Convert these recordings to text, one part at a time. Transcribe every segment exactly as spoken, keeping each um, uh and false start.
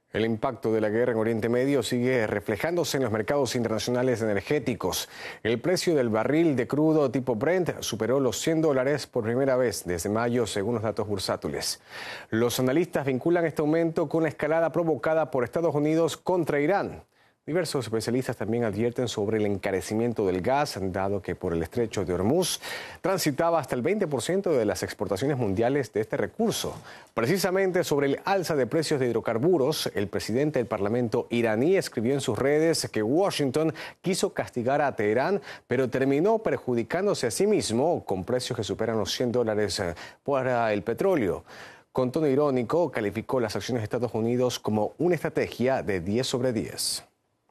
El impacto de la guerra en Oriente Medio sigue reflejándose en los mercados internacionales energéticos. El precio del barril de crudo tipo Brent superó los cien dólares por primera vez desde mayo, según los datos bursátiles. Los analistas vinculan este aumento con la escalada provocada por Estados Unidos contra Irán. Diversos especialistas también advierten sobre el encarecimiento del gas, dado que por el estrecho de Hormuz transitaba hasta el veinte por ciento de las exportaciones mundiales de este recurso. Precisamente sobre el alza de precios de hidrocarburos, el presidente del Parlamento iraní escribió en sus redes que Washington quiso castigar a Teherán, pero terminó perjudicándose a sí mismo con precios que superan los cien dólares para el petróleo. Con tono irónico, calificó las acciones de Estados Unidos como una estrategia de diez sobre diez.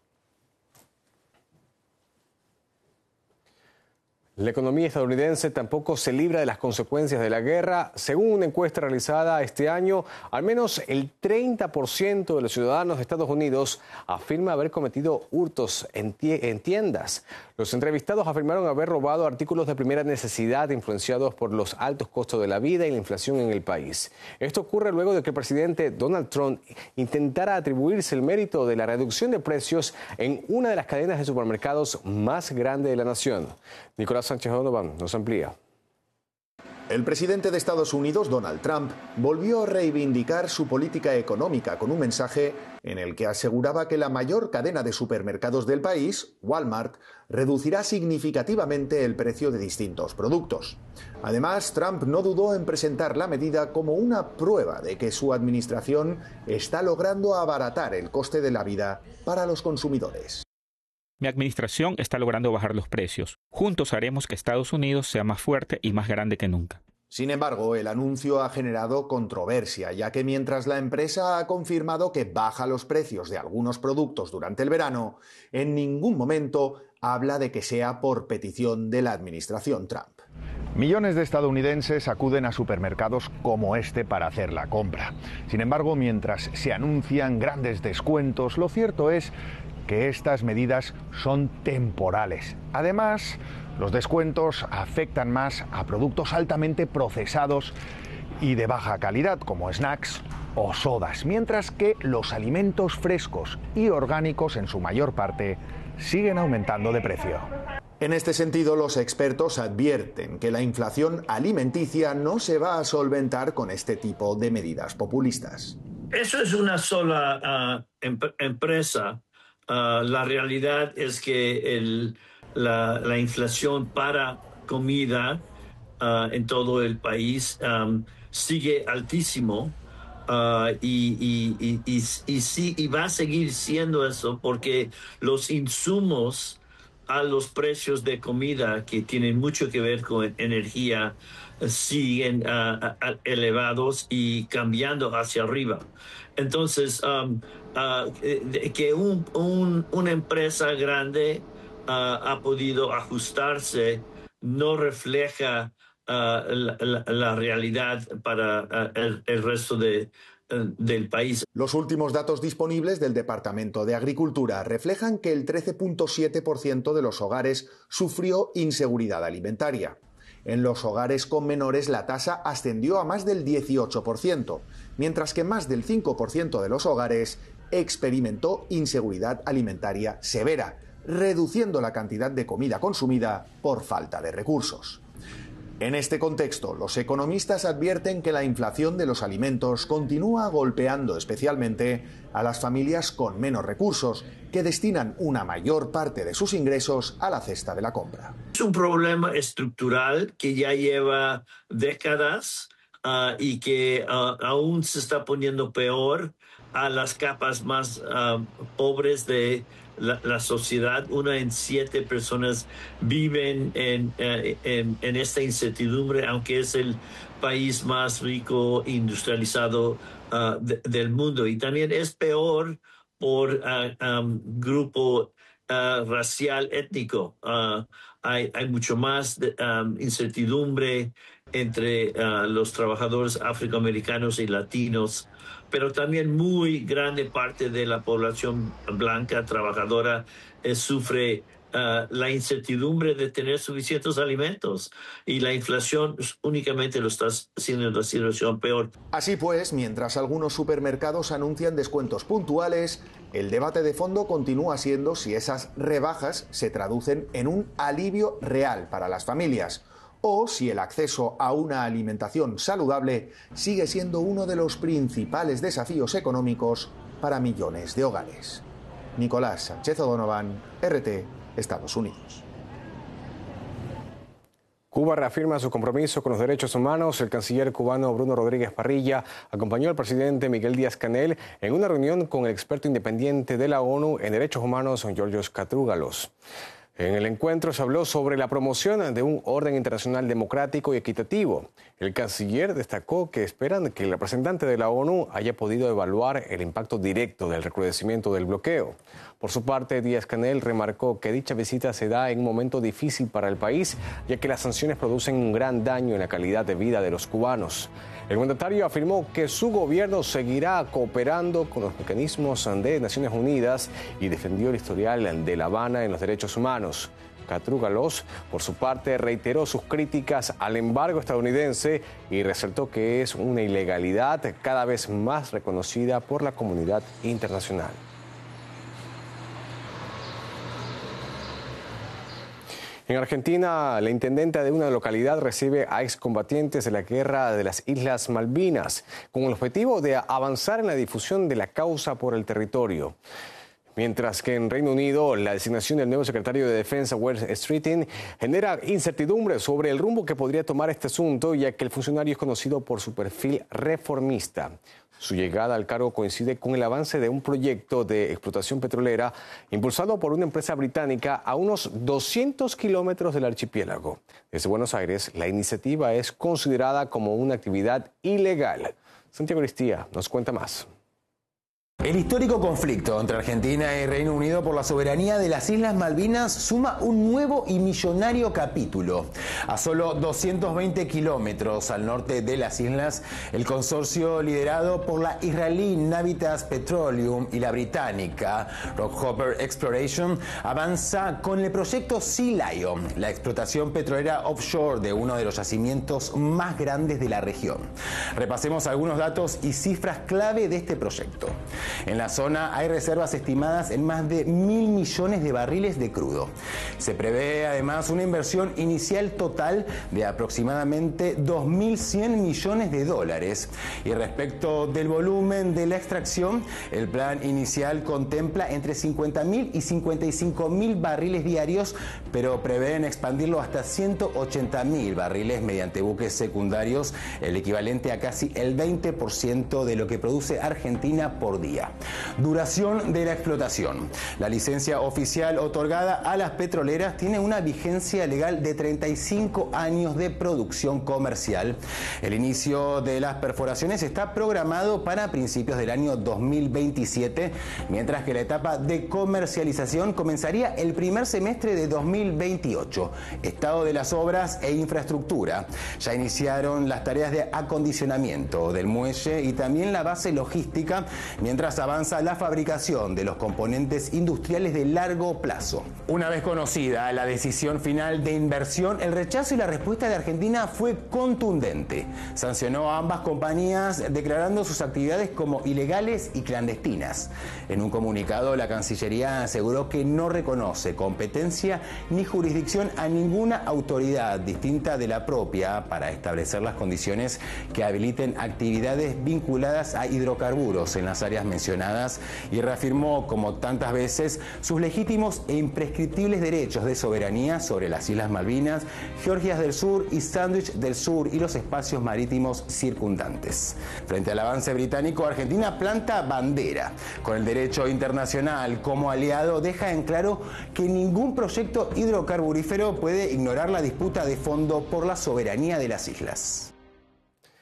La economía estadounidense tampoco se libra de las consecuencias de la guerra. Según una encuesta realizada este año, al menos el treinta por ciento de los ciudadanos de Estados Unidos afirma haber cometido hurtos en, en tiendas. Los entrevistados afirmaron haber robado artículos de primera necesidad influenciados por los altos costos de la vida y la inflación en el país. Esto ocurre luego de que el presidente Donald Trump intentara atribuirse el mérito de la reducción de precios en una de las cadenas de supermercados más grandes de la nación. Nicolás Sánchez Donovan nos amplía. El presidente de Estados Unidos, Donald Trump, volvió a reivindicar su política económica con un mensaje en el que aseguraba que la mayor cadena de supermercados del país, Walmart, reducirá significativamente el precio de distintos productos. Además, Trump no dudó en presentar la medida como una prueba de que su administración está logrando abaratar el coste de la vida para los consumidores. Mi administración está logrando bajar los precios. Juntos haremos que Estados Unidos sea más fuerte y más grande que nunca. Sin embargo, el anuncio ha generado controversia, ya que mientras la empresa ha confirmado que baja los precios de algunos productos durante el verano, en ningún momento habla de que sea por petición de la administración Trump. Millones de estadounidenses acuden a supermercados como este para hacer la compra. Sin embargo, mientras se anuncian grandes descuentos, lo cierto es que estas medidas son temporales. Además, los descuentos afectan más a productos altamente procesados y de baja calidad, como snacks o sodas, mientras que los alimentos frescos y orgánicos, en su mayor parte, siguen aumentando de precio. En este sentido, los expertos advierten que la inflación alimenticia no se va a solventar con este tipo de medidas populistas. Eso es una sola uh, em- empresa. Uh, la realidad es que el, la, la inflación para comida uh, en todo el país um, sigue altísimo uh, y, y, y, y, y, sí, y va a seguir siendo eso porque los insumos a los precios de comida que tienen mucho que ver con energía siguen uh, elevados y cambiando hacia arriba. Entonces, um, uh, que un, un, una empresa grande uh, ha podido ajustarse no refleja uh, la, la, la realidad para uh, el, el resto de, uh, del país. Los últimos datos disponibles del Departamento de Agricultura reflejan que el trece punto siete por ciento de los hogares sufrió inseguridad alimentaria. En los hogares con menores la tasa ascendió a más del dieciocho por ciento, mientras que más del cinco por ciento de los hogares experimentó inseguridad alimentaria severa, reduciendo la cantidad de comida consumida por falta de recursos. En este contexto, los economistas advierten que la inflación de los alimentos continúa golpeando especialmente a las familias con menos recursos, que destinan una mayor parte de sus ingresos a la cesta de la compra. Es un problema estructural que ya lleva décadas uh, y que uh, aún se está poniendo peor a las capas más uh, pobres de La, la sociedad. Una en siete personas viven en, en, en esta incertidumbre, aunque es el país más rico industrializado uh, de, del mundo. Y también es peor por uh, um, grupo uh, racial étnico. Uh, hay, hay mucho más de, um, incertidumbre entre uh, los trabajadores afroamericanos y latinos, pero también muy grande parte de la población blanca trabajadora eh, sufre uh, la incertidumbre de tener suficientes alimentos, y la inflación únicamente lo está haciendo la situación peor. Así pues, mientras algunos supermercados anuncian descuentos puntuales, el debate de fondo continúa siendo si esas rebajas se traducen en un alivio real para las familias, o si el acceso a una alimentación saludable sigue siendo uno de los principales desafíos económicos para millones de hogares. Nicolás Sánchez O'Donovan, R T, Estados Unidos. Cuba reafirma su compromiso con los derechos humanos. El canciller cubano Bruno Rodríguez Parrilla acompañó al presidente Miguel Díaz-Canel en una reunión con el experto independiente de la ONU en derechos humanos, Georgios Katrougalos. En el encuentro se habló sobre la promoción de un orden internacional democrático y equitativo. El canciller destacó que esperan que el representante de la ONU haya podido evaluar el impacto directo del recrudecimiento del bloqueo. Por su parte, Díaz-Canel remarcó que dicha visita se da en un momento difícil para el país, ya que las sanciones producen un gran daño en la calidad de vida de los cubanos. El mandatario afirmó que su gobierno seguirá cooperando con los mecanismos de Naciones Unidas y defendió el historial de La Habana en los derechos humanos. Katrougalos, por su parte, reiteró sus críticas al embargo estadounidense y resaltó que es una ilegalidad cada vez más reconocida por la comunidad internacional. En Argentina, la intendenta de una localidad recibe a excombatientes de la guerra de las Islas Malvinas con el objetivo de avanzar en la difusión de la causa por el territorio. Mientras que en Reino Unido, la designación del nuevo secretario de Defensa, Wes Streeting, genera incertidumbre sobre el rumbo que podría tomar este asunto, ya que el funcionario es conocido por su perfil reformista. Su llegada al cargo coincide con el avance de un proyecto de explotación petrolera impulsado por una empresa británica a unos doscientos kilómetros del archipiélago. Desde Buenos Aires, la iniciativa es considerada como una actividad ilegal. Santiago Aristía nos cuenta más. El histórico conflicto entre Argentina y Reino Unido por la soberanía de las Islas Malvinas suma un nuevo y millonario capítulo. A solo doscientos veinte kilómetros al norte de las islas, el consorcio liderado por la israelí Navitas Petroleum y la británica Rockhopper Exploration avanza con el proyecto Sea Lion, la explotación petrolera offshore de uno de los yacimientos más grandes de la región. Repasemos algunos datos y cifras clave de este proyecto. En la zona hay reservas estimadas en más de mil millones de barriles de crudo. Se prevé además una inversión inicial total de aproximadamente dos mil cien millones de dólares. Y respecto del volumen de la extracción, el plan inicial contempla entre cincuenta mil y cincuenta y cinco mil barriles diarios, pero prevén expandirlo hasta ciento ochenta mil barriles mediante buques secundarios, el equivalente a casi el veinte por ciento de lo que produce Argentina por día. Duración de la explotación. La licencia oficial otorgada a las petroleras tiene una vigencia legal de treinta y cinco años de producción comercial. El inicio de las perforaciones está programado para principios del año dos mil veintisiete, mientras que la etapa de comercialización comenzaría el primer semestre de dos mil veintiocho. Estado de las obras e infraestructura. Ya iniciaron las tareas de acondicionamiento del muelle y también la base logística, mientras avanza la fabricación de los componentes industriales de largo plazo. Una vez conocida la decisión final de inversión, el rechazo y la respuesta de Argentina fue contundente. Sancionó a ambas compañías declarando sus actividades como ilegales y clandestinas. En un comunicado, la Cancillería aseguró que no reconoce competencia ni jurisdicción a ninguna autoridad distinta de la propia para establecer las condiciones que habiliten actividades vinculadas a hidrocarburos en las áreas mencionadas, y reafirmó, como tantas veces, sus legítimos e imprescriptibles derechos de soberanía sobre las Islas Malvinas, Georgias del Sur y Sandwich del Sur y los espacios marítimos circundantes. Frente al avance británico, Argentina planta bandera. Con el derecho internacional como aliado, deja en claro que ningún proyecto hidrocarburífero puede ignorar la disputa de fondo por la soberanía de las islas.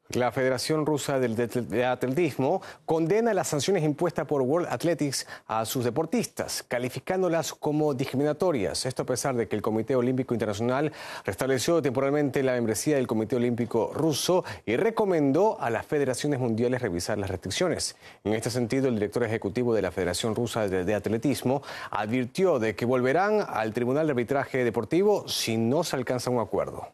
La Federación Rusa de Atletismo condena las sanciones impuestas por World Athletics a sus deportistas, calificándolas como discriminatorias. Esto a pesar de que el Comité Olímpico Internacional restableció temporalmente la membresía del Comité Olímpico Ruso y recomendó a las federaciones mundiales revisar las restricciones. En este sentido, el director ejecutivo de la Federación Rusa de Atletismo advirtió de que volverán al Tribunal de Arbitraje Deportivo si no se alcanza un acuerdo.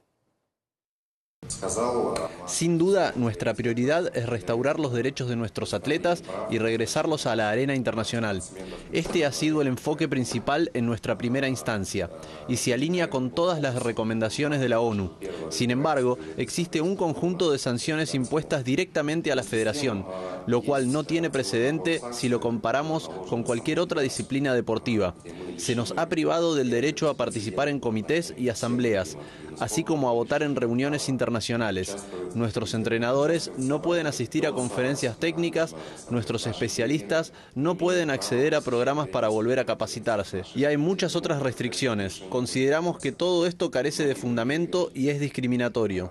Sin duda, nuestra prioridad es restaurar los derechos de nuestros atletas y regresarlos a la arena internacional. Este ha sido el enfoque principal en nuestra primera instancia y se alinea con todas las recomendaciones de la ONU. Sin embargo, existe un conjunto de sanciones impuestas directamente a la federación, lo cual no tiene precedente si lo comparamos con cualquier otra disciplina deportiva. Se nos ha privado del derecho a participar en comités y asambleas, así como a votar en reuniones internacionales. Nuestros entrenadores no pueden asistir a conferencias técnicas, nuestros especialistas no pueden acceder a programas para volver a capacitarse. Y hay muchas otras restricciones. Consideramos que todo esto carece de fundamento y es discriminatorio.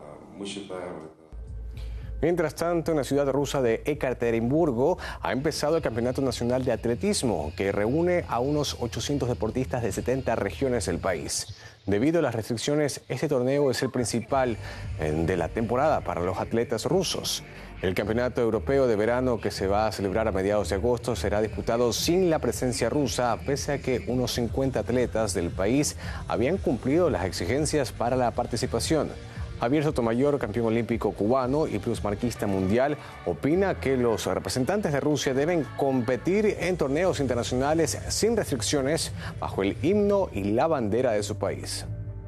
Mientras tanto, en la ciudad rusa de Ekaterimburgo ha empezado el Campeonato Nacional de Atletismo, que reúne a unos ochocientos deportistas de setenta regiones del país. Debido a las restricciones, este torneo es el principal de la temporada para los atletas rusos. El Campeonato Europeo de Verano, que se va a celebrar a mediados de agosto, será disputado sin la presencia rusa, pese a que unos cincuenta atletas del país habían cumplido las exigencias para la participación. Javier Sotomayor, campeón olímpico cubano y plusmarquista mundial, opina que los representantes de Rusia deben competir en torneos internacionales sin restricciones bajo el himno y la bandera de su país.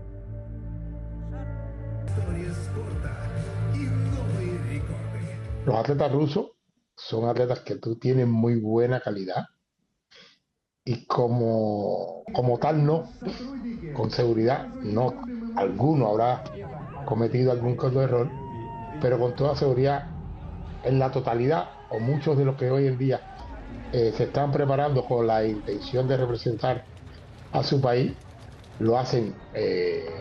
Los atletas rusos son atletas que tú tienes muy buena calidad y como, como tal no, con seguridad no, alguno habrá cometido algún que otro error, pero con toda seguridad en la totalidad o muchos de los que hoy en día eh, se están preparando con la intención de representar a su país lo hacen eh,